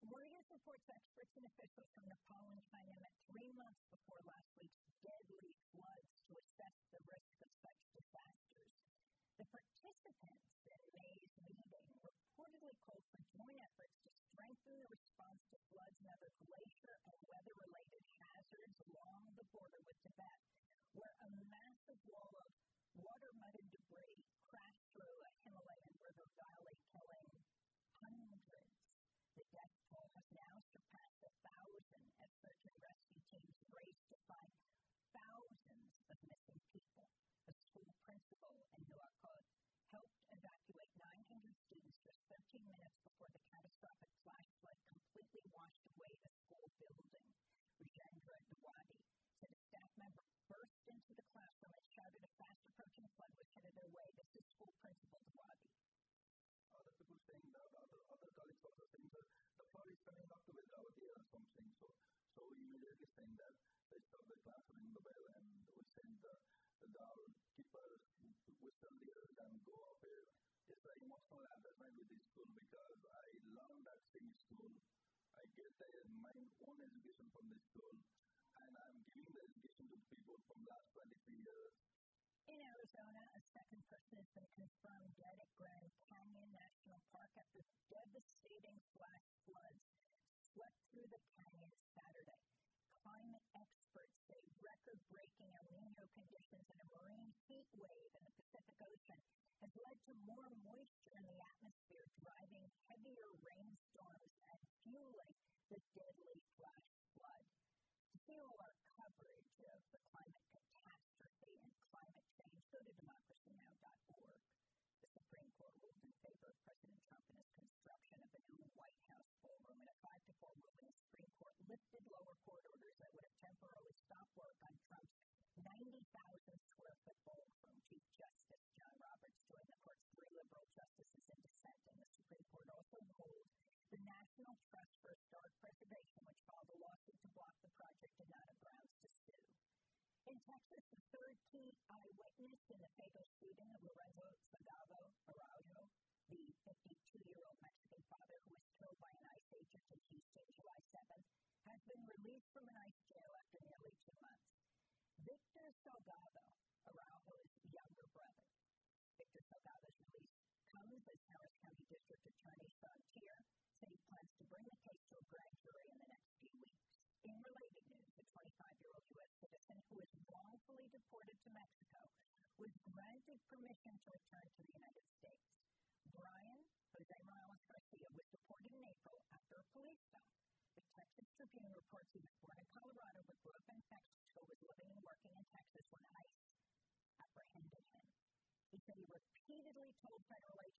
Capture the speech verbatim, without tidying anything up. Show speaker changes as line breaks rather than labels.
Reuters reports experts and officials from Nepal and China met three months before last week's deadly floods to assess the risk of such disasters. The participants in May's meeting reportedly called for joint efforts to strengthen the response to floods and other glacier and weather-related hazards along the border with Tibet, where a massive wall of water, mud, and debris crashed through a Himalayan river valley, killing hundreds. The death toll has now surpassed a thousand as search and rescue teams race to find thousands of missing people. A school principal in Nuwakot helped evacuate nine hundred students just thirteen minutes before the catastrophic flash flood completely washed away the school building. Rajendra Dawadi said a staff member burst into the classroom and shouted a fast-approaching flood was headed their way. This is school principal Dawadi.
Other people saying that, other, other colleagues also saying that the flood is coming up to Vedravati or something. So, so we immediately saying that they stop the class ring the bell and we send the, the, the keepers to whistle the earth and go up here. It's very emotional attachment with this school because I learned at same school. I get the, my own education from this school and I'm giving the education to people from last twenty-three years.
In Arizona, a second person has been confirmed dead at Grand Canyon National Park after devastating flash floods swept through the canyon Saturday. Climate experts say record-breaking El Nino conditions and a marine heat wave in the Pacific Ocean has led to more moisture in the atmosphere, driving heavier rainstorms and fueling the deadly flash flood. To see all our coverage of the climate catastrophe and climate change, go to democracy now dot org. The Supreme Court ruled in favor of President Trump in his construction of a new White House ballroom. In a five to four ruling, the Supreme Court lifted lower court orders that would have temporarily stopped work on Trump's ninety thousand square foot ballroom. Chief Justice John Roberts joined the court's three liberal justices in dissent, and the Supreme Court also ruled the National Trust for Historic Preservation, which filed a lawsuit to block the project, did not have grounds to sue. In Texas, the third key eyewitness in the fatal shooting of Lorenzo Salgado Araujo, the fifty-two-year-old Mexican father who was killed by an ICE agent in Houston July seventh, has been released from an ICE jail after nearly two months. Victor Salgado Araujo's younger brother. Victor Salgado's release comes as Harris County District Attorney Sean Tier said he plans to bring the case to a grand jury in the next few weeks. In related news, the twenty-five-year-old U S citizen who was wrongfully deported to Mexico was granted permission to return to the United States. Brian Jose Morales Garcia was deported in April after a police stop. The Texas Tribune reports he was born in Colorado but grew up in Mexico, was living and working in Texas when ICE apprehended him. He said he repeatedly told federal